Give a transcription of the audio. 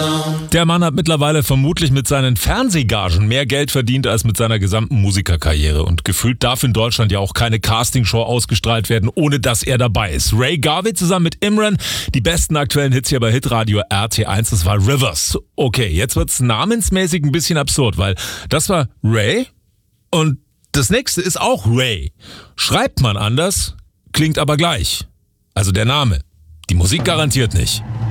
Der Mann hat mittlerweile vermutlich mit seinen Fernsehgagen mehr Geld verdient als mit seiner gesamten Musikerkarriere. Und gefühlt darf in Deutschland ja auch keine Castingshow ausgestrahlt werden, ohne dass er dabei ist. Ray Garvey zusammen mit Imran, die besten aktuellen Hits hier bei Hitradio RT1, das war Rivers. Okay, jetzt wird's namensmäßig ein bisschen absurd, weil das war Ray und das nächste ist auch Ray. Schreibt man anders, klingt aber gleich. Also der Name. Die Musik garantiert nicht.